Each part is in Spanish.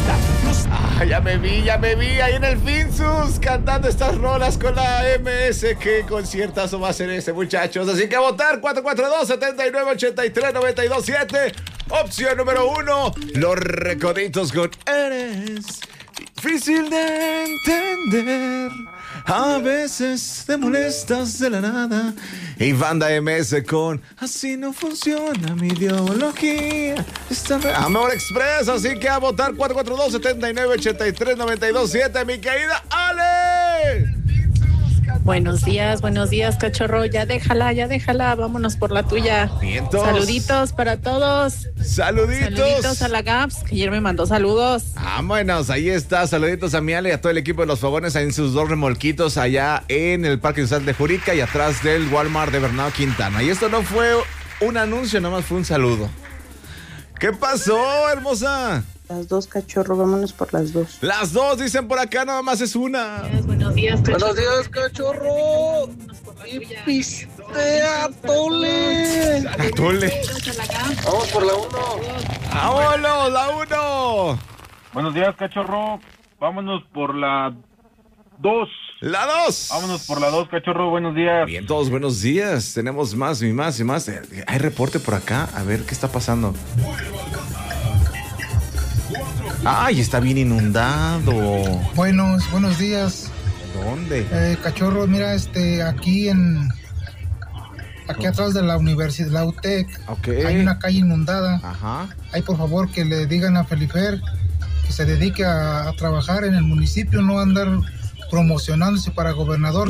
fiesta. Ya me vi ahí en el Finsus cantando estas rolas con la MS. Qué conciertazo va a ser ese, muchachos. Así que a votar 442-7983-927. Opción número 1, Los Recoditos con Eres difícil de entender. A veces te molestas de la nada. Y Banda MS con Así no funciona mi ideología. Amor Express. Así que a votar 442-7983-927. Mi querida Ale. Buenos días, cachorro. Ya déjala. Vámonos por la tuya. Vientos. Saluditos para todos. Saluditos a la Gaps, que ayer me mandó saludos. Vámonos, ahí está. Saluditos a mi Ale y a todo el equipo de los Fogones en sus 2 remolquitos allá en el Parque Industrial de Jurica y atrás del Walmart de Bernardo Quintana. Y esto no fue un anuncio, nomás fue un saludo. ¿Qué pasó, hermosa? Las 2, cachorro, vámonos por las 2. Las 2 dicen por acá, nada más es una. Buenos días, cachorro. Buenos días, cachorro. Y pistea, Tole. Vamos por la 1. ¡Vámonos, la 1! Buenos días, cachorro. Vámonos por la 2. ¡La 2! Vámonos por la 2, cachorro. Buenos días. Bien, todos buenos días. Tenemos más y más y más. Hay reporte por acá. A ver qué está pasando. ¡Ay, está bien inundado! Buenos días. ¿Dónde? Cachorro, mira, aquí atrás de la universidad, la UTEC, hay una calle inundada. Ajá. Ahí, por favor, que le digan a Felifer que se dedique a trabajar en el municipio, no andar promocionándose para gobernador.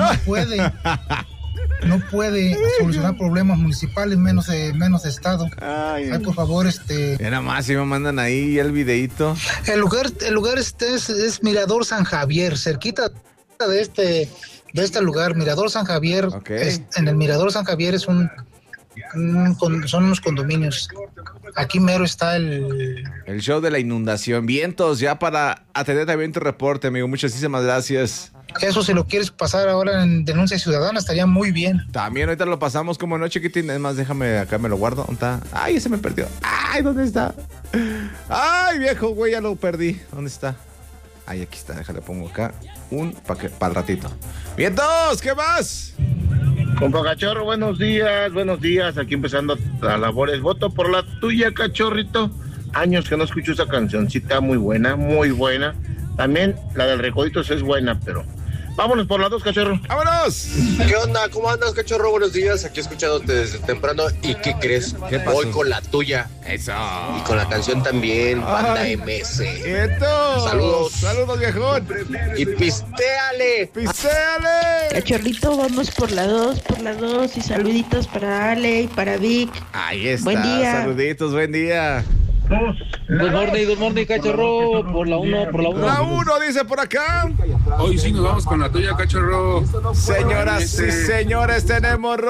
No puede solucionar problemas municipales, menos estado. Ay, por favor, Nada más, si me mandan ahí el videíto. El lugar es Mirador San Javier, cerquita de este lugar, Mirador San Javier. Okay. En el Mirador San Javier son unos condominios. Aquí mero está el show de la inundación. Vientos, ya para atender también tu reporte, amigo. Muchísimas gracias. Eso, si lo quieres pasar ahora en Denuncia Ciudadana, estaría muy bien. También ahorita lo pasamos como no, chiquitín. Es más, déjame, acá me lo guardo. ¿Dónde está? Ay, ese me perdió. Ay, ¿dónde está? Ay, viejo, güey, ya lo perdí. ¿Dónde está? Ay, aquí está, déjale, pongo acá para el ratito. ¡Vientos! ¿Qué más? Compa Cachorro, buenos días. Aquí empezando las labores. Voto por la tuya, cachorrito. Años que no escucho esa cancioncita, muy buena. También la del Recoditos es buena, pero vámonos por las 2, cachorro. ¡Vámonos! ¿Qué onda? ¿Cómo andas, cachorro? Buenos días. Aquí escuchándote desde temprano. ¿Y qué crees? ¿Qué pasó? Voy con la tuya. Eso. Y con la canción también, Banda MS. ¡Quieto! ¡Saludos, viejón! Y pistéale. Cachorrito, vamos por la 2, y saluditos para Ale y para Vic. Ahí está. Buen día. Saluditos, buen día. Good morning, cachorro. Por la 1. La 1 dice por acá. Hoy sí nos vamos con la tuya, cachorro. Señoras y señores, tenemos